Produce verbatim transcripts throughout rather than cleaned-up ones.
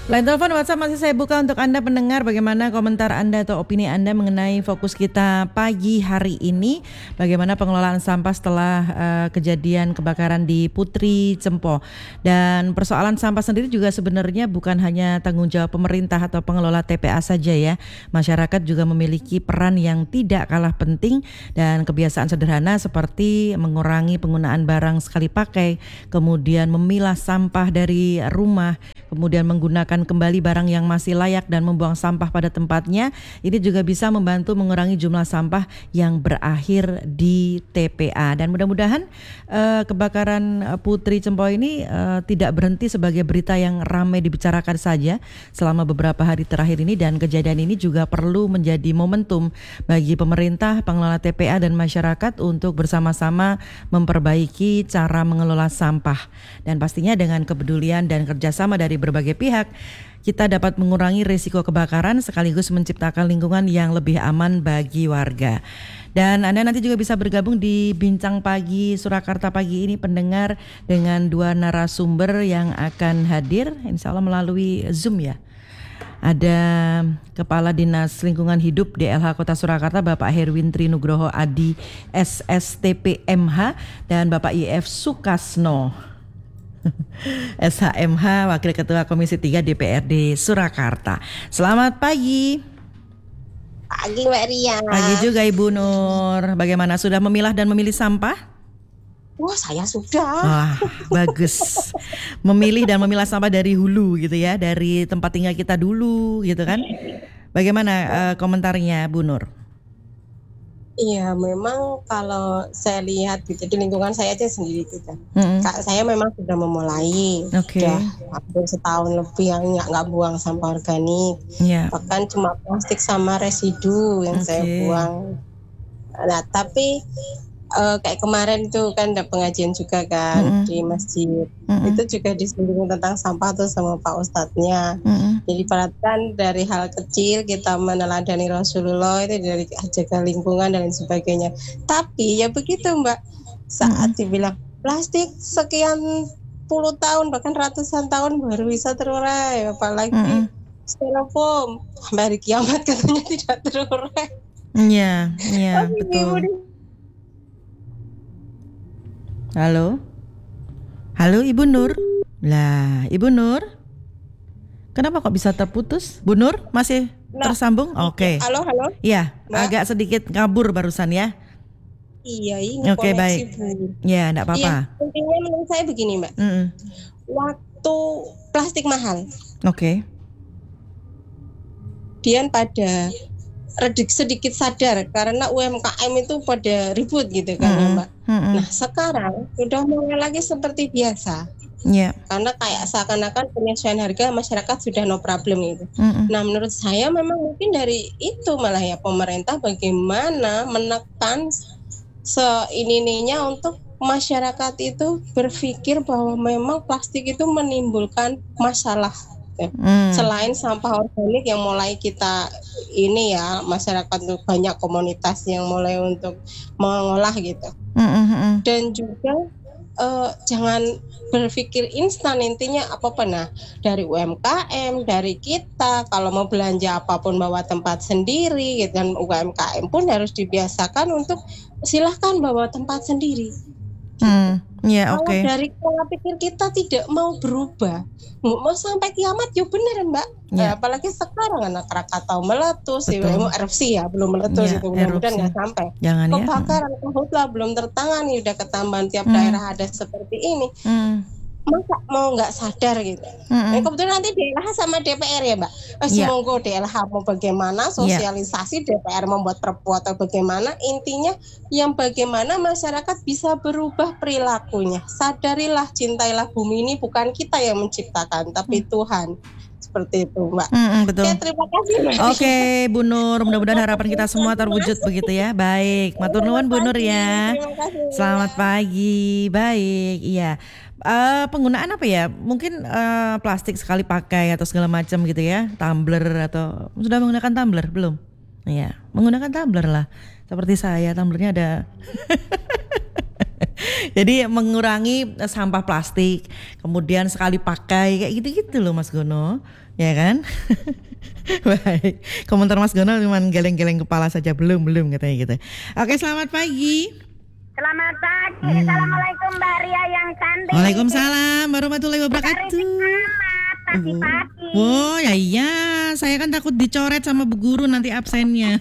Line telepon WhatsApp masih saya buka untuk Anda pendengar. Bagaimana komentar Anda atau opini Anda mengenai fokus kita pagi hari ini? Bagaimana pengelolaan sampah setelah uh, kejadian kebakaran di Putri Cempo? Dan persoalan sampah sendiri juga sebenarnya bukan hanya tanggung jawab pemerintah atau pengelola T P A saja ya. Masyarakat juga memiliki peran yang tidak kalah penting dan kebiasaan sederhana seperti mengurangi penggunaan barang sekali pakai, kemudian memilah sampah dari rumah, kemudian menggunakan kembali barang yang masih layak dan membuang sampah pada tempatnya. Ini juga bisa membantu mengurangi jumlah sampah yang berakhir di T P A. Dan mudah-mudahan uh, kebakaran Putri Cempo ini uh, tidak berhenti sebagai berita yang ramai dibicarakan saja selama beberapa hari terakhir ini, dan kejadian ini juga perlu menjadi momentum bagi pemerintah, pengelola T P A dan masyarakat untuk bersama-sama memperbaiki cara mengelola sampah. Dan pastinya dengan kepedulian dan kerjasama dari berbagai pihak, kita dapat mengurangi risiko kebakaran sekaligus menciptakan lingkungan yang lebih aman bagi warga. Dan Anda nanti juga bisa bergabung di Bincang Pagi Surakarta pagi ini pendengar, dengan dua narasumber yang akan hadir insya Allah melalui Zoom ya. Ada Kepala Dinas Lingkungan Hidup D L H Kota Surakarta Bapak Herwintri Nugroho Adi S S T P M H dan Bapak I F Sukasno S H M H, Wakil Ketua Komisi tiga D P R D Surakarta. Selamat pagi. Pagi Mbak Ria. Pagi juga Ibu Nur. Bagaimana, sudah memilah dan memilih sampah? Wah, saya sudah. Wah, bagus. Memilih dan memilah sampah dari hulu gitu ya, dari tempat tinggal kita dulu gitu kan. Bagaimana uh, komentarnya Bu Nur? Iya, memang kalau saya lihat gitu di lingkungan saya aja sendiri gitu. Mm-hmm. Saya memang sudah memulai, okay. Sudah hampir setahun lebih yang nggak nggak buang sampah organik, yeah. Bahkan cuma plastik sama residu yang okay. saya buang. Nah, tapi uh, kayak kemarin itu kan ada pengajian juga kan mm-hmm. di masjid, mm-hmm. itu juga disinggung tentang sampah tuh sama Pak Ustadznya. Mm-hmm. Jadi perhatikan dari hal kecil kita meneladani Rasulullah itu dari jaga lingkungan dan lain sebagainya. Tapi ya begitu Mbak, saat mm-hmm. dibilang plastik sekian puluh tahun bahkan ratusan tahun baru bisa terurai, apalagi mm-hmm. styrofoam hari kiamat katanya tidak terurai. Iya, iya betul. Halo, halo Ibu Nur. Lah, Ibu Nur. Kenapa kok bisa terputus? Bu Nur masih nah, tersambung? Oke. Okay. Halo, halo. Iya, agak sedikit ngabur barusan ya. Iya, ini Oke, okay, baik. Ya, enggak apa-apa. Iya, intinya menurut saya begini, Mbak. Mm-hmm. Waktu plastik mahal. Oke. Okay. Dian pada redik sedikit sadar karena U M K M itu pada ribut gitu kan, mm-hmm. Mbak. Mm-hmm. Nah, sekarang sudah mulai lagi seperti biasa. Yeah. Karena kayak seakan-akan penyesuaian harga masyarakat sudah no problem gitu. Mm-hmm. Nah, menurut saya memang mungkin dari itu malah ya pemerintah bagaimana menekan seini-ininya untuk masyarakat itu berpikir bahwa memang plastik itu menimbulkan masalah. Mm. Selain sampah organik yang mulai kita ini ya masyarakat tuh banyak komunitas yang mulai untuk mengolah gitu. Mm-hmm. Dan juga uh, jangan berpikir instan, intinya apa-apa nah dari U M K M, dari kita kalau mau belanja apapun bawa tempat sendiri gitu. Dan U M K M pun harus dibiasakan untuk silahkan bawa tempat sendiri. Hmm, ya oke. Okay. Kalau dari pola pikir kita tidak mau berubah, mau sampai kiamat ya benar Mbak. Ya. Apalagi sekarang anak Krakatau meletus, ya, erupsi ya belum meletus ya, itu mudah-mudahan nggak sampai. Jangan kebakaran ya. Karhutla belum tertangani, udah ketambahan tiap hmm. daerah ada seperti ini. Hmm. Masa mau nggak sadar gitu. Mm-hmm. Nah, kebetulan nanti D L H sama D P R ya Mbak. Eh, yeah. Semoga D L H mau bagaimana sosialisasi, yeah. D P R membuat perpu atau bagaimana. Intinya yang bagaimana masyarakat bisa berubah perilakunya. Sadarilah, cintailah bumi ini bukan kita yang menciptakan, tapi mm. Tuhan. Seperti itu Mbak. Mm-hmm, betul. Oke, terima kasih Mbak. Oke Bu Nur, mudah-mudahan harapan kita semua terwujud begitu ya. Baik, matur nuwun Bu Nur ya. Selamat pagi. Baik, iya. Uh, penggunaan apa ya? Mungkin uh, plastik sekali pakai atau segala macam gitu ya, tumbler atau sudah menggunakan tumbler belum? Iya, menggunakan tumbler lah. Seperti saya, tumblernya ada Jadi mengurangi sampah plastik, kemudian sekali pakai kayak gitu-gitu loh Mas Gono, ya kan? Baik, komentar Mas Gono cuma geleng-geleng kepala saja, belum belum katanya gitu. Oke, selamat pagi. Selamat pagi, hmm. Assalamualaikum Mbak Ria yang cantik. Waalaikumsalam warahmatullahi wabarakatuh. Pagi-pagi. Oh ya iya, saya kan takut dicoret sama Bu Guru nanti absennya.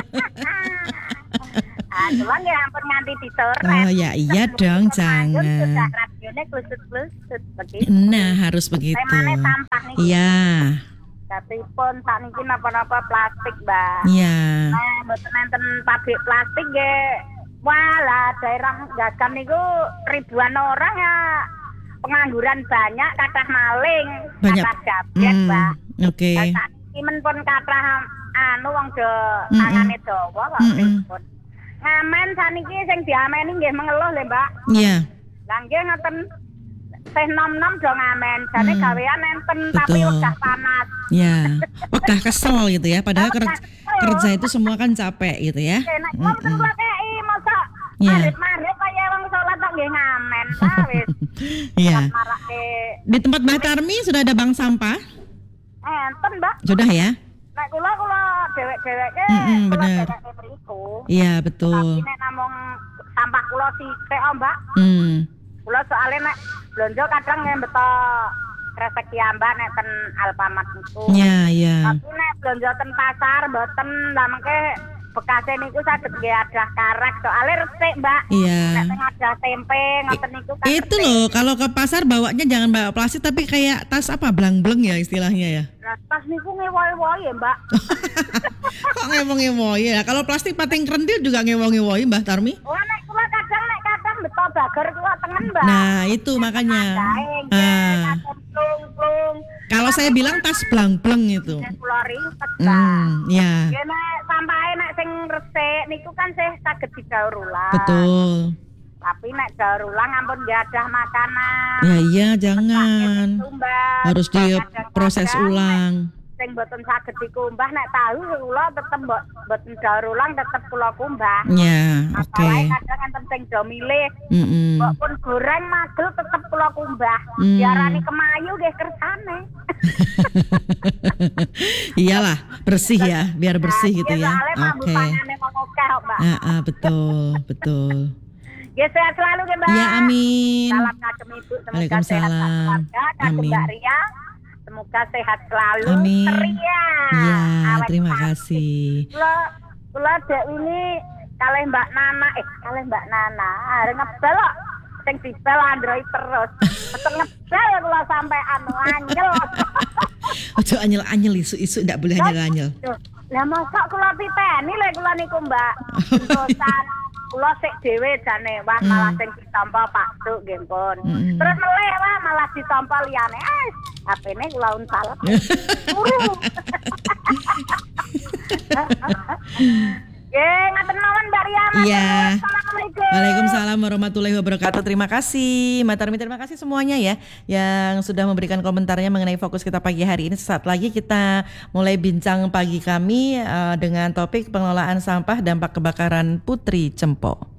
Aduh, ya ampun nganti dicoret. Oh ya iya dong, jangan. Sudah radionya klusut-klusut begitu. Nah, harus begitu. Temane sampah nih. Iya. Tapi pun tak niki napa-napa plastik, Mbak. Iya. Nah, mboten enten pabrik plastik nggih. Walah, daerah Gagan niku ribuan orang ya. Pengangguran banyak, kathah maling, kathah gabet, mm, Mbak. Oke. Okay. Imen pun kathah anu wong do tangane dawa kok pun. Ngamen saniki sing diameni nggih mengeluh lho, Mbak. Iya. Yeah. Lah nggih ngoten teh nom-nom do ngamen, jane mm. gawean enten tapi udah panas. Iya. Udah kesel gitu ya, padahal kerja, kerja itu semua kan capek gitu ya. Nek wong ten plekeki mosok marip-marip kaya wong salat kok nggih ngamen ta wis. Iya. Di tempat Mbak Tarmi sudah ada bank sampah? Enten, Mbak. Sudah ya? Nek kula kula dhewek-dheweke kula dheweke mriku. Iya, betul. Tapi nek namung sampah kula sithik, Mbak. Hmm. Kula soalnya nek blonjo kadang nggih beto kresek Mbak nek ten Alfamart niku. Iya, iya. Tapi nek blonjo ten pasar mboten lah mengke bekasnya niku saged nggih adah karek soalnya resik, Mbak. Iya. Nek adah tempe ngoten niku kan. Itu loh, kalau ke pasar bawanya jangan bawa plastik tapi kayak tas apa blang-bleng ya istilahnya ya. Nah, tas niku ngewoy-woy ya, Mbak. Kok ngewoy-ngewoy ya? Kalau plastik pating krentil juga ngewoy-ngewoy, Mbak Tarmi? Oh, nek kula kadang nek kadang beto bager kula tengen, Mbak. Nah, itu makanya. Ah. Kalau saya bilang tas blang-bleng itu. Kula ribet, Mbak. Hmm, ya. Ya nek sampahe nek sing resik niku kan saya saged didaur ulang. Betul. Tapi nek daur ulang ampun gadah makanan. Ya iya jangan. Harus diproses ulang. Sing mboten saged dikumbah nek tahu kula tetep mboten daur ulang tetep kula kumbah. Ya, oke. Okay. Kadang enten sing do milih. Heeh. Mbok pun goreng magel tetep kula kumbah. Mm. Diarani kemayu nggih kersane. Iyalah, bersih ya, biar bersih gitu ya. Oke. Heeh, betul, betul. Ya sehat selalu ya, Mbak. Ya amin. Salam kagem Ibu, semoga Waalaikumsalam. sehat amin. Mbak Ria, semoga sehat selalu. Amin. Ceria. Ya, Awet terima pasti. kasih. Kula kula dek ini kalih Mbak Nana, eh kalih Mbak Nana, arep ngebel kok. Sing dibel Android terus. Mesen ngebel kula sampai anu anyel. Ojo anyel-anyel isu-isu ndak boleh anyel-anyel. Lah mosok kula piteni lek kula niku, Mbak. Dosan kula sik dhewe jane wah mm. malah sing ditampa Pak Duk nggih pun. Mm. Terus meleh wah malah ditampa liyane. Eh, H P-ne kula untal. Nggih, ngaten mawon Mbak Ria. Iya. Assalamualaikum. Waalaikumsalam warahmatullahi wabarakatuh. Terima kasih Mbak Tarmi, terima kasih semuanya ya yang sudah memberikan komentarnya mengenai fokus kita pagi hari ini. Sesaat lagi kita mulai bincang pagi kami uh, dengan topik pengelolaan sampah dampak kebakaran Putri Cempo.